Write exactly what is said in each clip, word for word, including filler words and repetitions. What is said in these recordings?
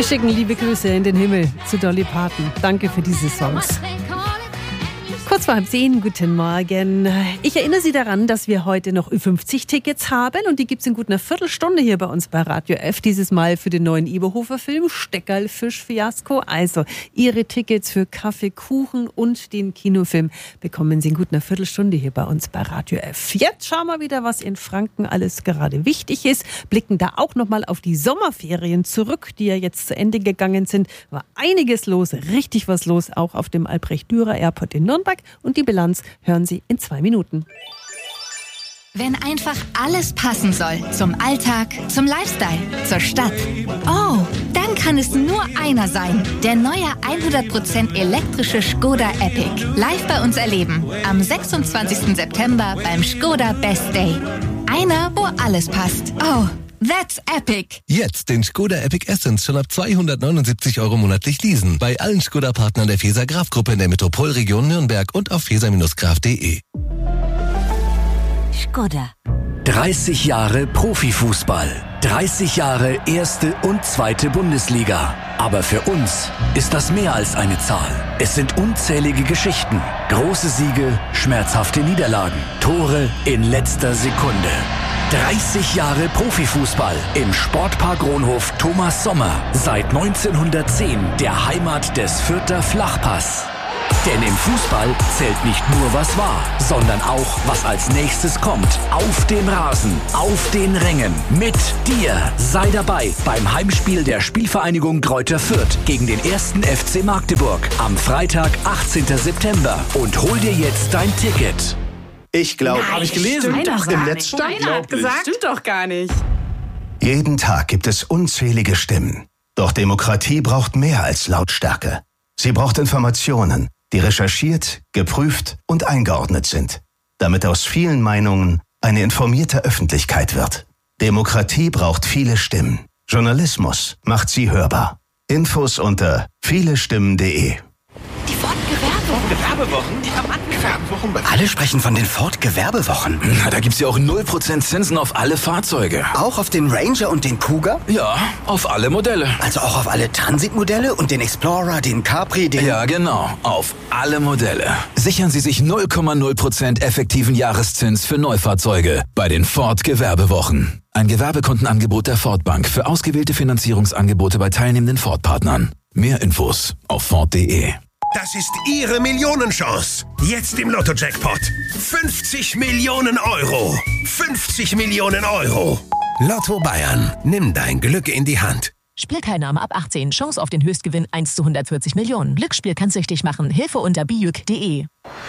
Wir schicken liebe Grüße in den Himmel zu Dolly Parton. Danke für diese Songs. Kurz vor halb zehn, guten Morgen. Ich erinnere Sie daran, dass wir heute noch Ü fünfzig Tickets haben und die gibt es in gut einer Viertelstunde hier bei uns bei Radio F. Dieses Mal für den neuen Eberhofer-Film Steckerl-Fisch-Fiasko. Also Ihre Tickets für Kaffee, Kuchen und den Kinofilm bekommen Sie in gut einer Viertelstunde hier bei uns bei Radio F. Jetzt schauen wir wieder, was in Franken alles gerade wichtig ist. Blicken da auch nochmal auf die Sommerferien zurück, die ja jetzt zu Ende gegangen sind. War einiges los, richtig was los, auch auf dem Albrecht-Dürer-Airport in Nürnberg. Und die Bilanz hören Sie in zwei Minuten. Wenn einfach alles passen soll. Zum Alltag, zum Lifestyle, zur Stadt. Oh, dann kann es nur einer sein. Der neue hundert Prozent elektrische Skoda Epic. Live bei uns erleben. Am sechsundzwanzigsten September beim Skoda Best Day. Einer, wo alles passt. Oh, that's epic. Jetzt den Skoda Epic Essence schon ab zweihundertneunundsiebzig Euro monatlich leasen. Bei allen Skoda-Partnern der Feser-Graf-Gruppe in der Metropolregion Nürnberg und auf feser Graf punkt de. Skoda. dreißig Jahre Profifußball. dreißig Jahre erste und zweite Bundesliga. Aber für uns ist das mehr als eine Zahl. Es sind unzählige Geschichten. Große Siege, schmerzhafte Niederlagen, Tore in letzter Sekunde. dreißig Jahre Profifußball im Sportpark Ronhof Thomas Sommer. Seit neunzehnhundertzehn der Heimat des Fürther Flachpass. Denn im Fußball zählt nicht nur, was war, sondern auch, was als nächstes kommt. Auf dem Rasen, auf den Rängen, mit dir. Sei dabei beim Heimspiel der Spielvereinigung Greuther Fürth gegen den ersten F C Magdeburg am Freitag, achtzehnten September. Und hol dir jetzt dein Ticket. Ich glaube, habe ich gelesen. Im Netz stand, hat gesagt, stimmt doch gar nicht. Jeden Tag gibt es unzählige Stimmen. Doch Demokratie braucht mehr als Lautstärke. Sie braucht Informationen, die recherchiert, geprüft und eingeordnet sind, damit aus vielen Meinungen eine informierte Öffentlichkeit wird. Demokratie braucht viele Stimmen. Journalismus macht sie hörbar. Infos unter vielestimmen punkt de. Die Ford Gewerbewochen. Gewerbewochen? Die haben angefangen. Alle sprechen von den Ford Gewerbewochen. Na, da gibt's ja auch null Prozent Zinsen auf alle Fahrzeuge. Auch auf den Ranger und den Kuga? Ja, auf alle Modelle. Also auch auf alle Transitmodelle und den Explorer, den Capri, den... Ja, genau. Auf alle Modelle. Sichern Sie sich null Komma null Prozent effektiven Jahreszins für Neufahrzeuge bei den Ford Gewerbewochen. Ein Gewerbekontenangebot der Ford Bank für ausgewählte Finanzierungsangebote bei teilnehmenden Ford-Partnern. Mehr Infos auf ford punkt de. Das ist Ihre Millionenchance. Jetzt im Lotto-Jackpot. fünfzig Millionen Euro. fünfzig Millionen Euro. Lotto Bayern. Nimm dein Glück in die Hand. Spielteilnahme ab achtzehn. Chance auf den Höchstgewinn eins zu hundertvierzig Millionen. Glücksspiel kann süchtig machen. Hilfe unter bijuk punkt de.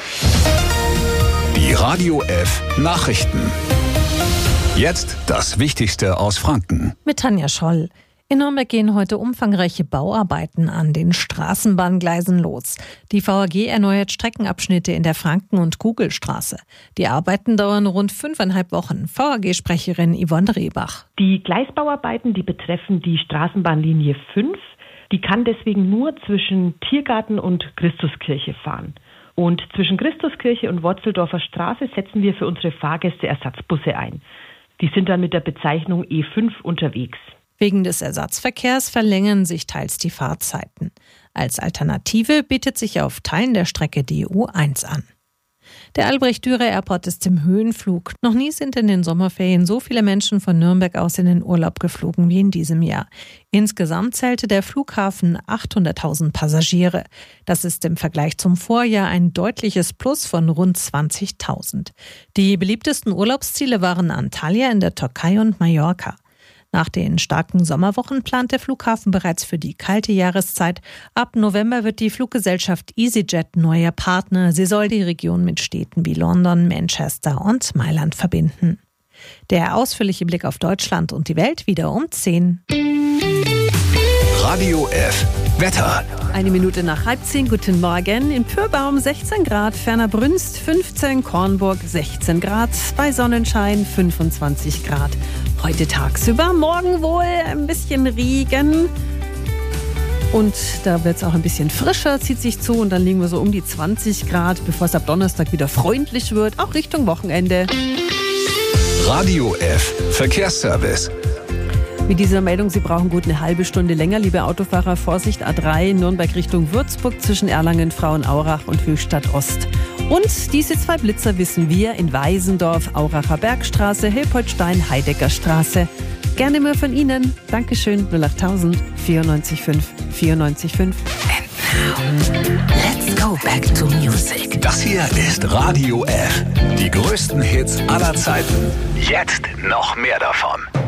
Die Radio F Nachrichten. Jetzt das Wichtigste aus Franken. Mit Tanja Scholl. In Nürnberg gehen heute umfangreiche Bauarbeiten an den Straßenbahngleisen los. Die V A G erneuert Streckenabschnitte in der Franken- und Kugelstraße. Die Arbeiten dauern rund fünfeinhalb Wochen. V A G-Sprecherin Yvonne Rehbach. Die Gleisbauarbeiten, die betreffen die Straßenbahnlinie fünf. Die kann deswegen nur zwischen Tiergarten und Christuskirche fahren. Und zwischen Christuskirche und Worzeldorfer Straße setzen wir für unsere Fahrgäste Ersatzbusse ein. Die sind dann mit der Bezeichnung E fünf unterwegs. Wegen des Ersatzverkehrs verlängern sich teils die Fahrzeiten. Als Alternative bietet sich auf Teilen der Strecke die U eins an. Der Albrecht-Dürer-Airport ist im Höhenflug. Noch nie sind in den Sommerferien so viele Menschen von Nürnberg aus in den Urlaub geflogen wie in diesem Jahr. Insgesamt zählte der Flughafen achthunderttausend Passagiere. Das ist im Vergleich zum Vorjahr ein deutliches Plus von rund zwanzigtausend. Die beliebtesten Urlaubsziele waren Antalya in der Türkei und Mallorca. Nach den starken Sommerwochen plant der Flughafen bereits für die kalte Jahreszeit. Ab November wird die Fluggesellschaft EasyJet neuer Partner. Sie soll die Region mit Städten wie London, Manchester und Mailand verbinden. Der ausführliche Blick auf Deutschland und die Welt wieder um zehn. Radio F Wetter. Eine Minute nach halb zehn, guten Morgen. In Pyrbaum sechzehn Grad, ferner Brünst fünfzehn, Kornburg sechzehn Grad, bei Sonnenschein fünfundzwanzig Grad. Heute tagsüber, morgen wohl ein bisschen Regen. Und da wird es auch ein bisschen frischer, zieht sich zu und dann liegen wir so um die zwanzig Grad, bevor es ab Donnerstag wieder freundlich wird, auch Richtung Wochenende. Radio F Verkehrsservice. Mit dieser Meldung, Sie brauchen gut eine halbe Stunde länger. Liebe Autofahrer, Vorsicht, A drei, Nürnberg Richtung Würzburg zwischen Erlangen, Frauenaurach und Höchstadt Ost. Und diese zwei Blitzer wissen wir in Weisendorf, Auracher Bergstraße, Hilpoltstein, Heidecker Straße. Gerne mehr von Ihnen. Dankeschön. null achttausend vierundneunzig fünf vierundneunzig fünf. Let's go back to music. Das hier ist Radio F. Die größten Hits aller Zeiten. Jetzt noch mehr davon.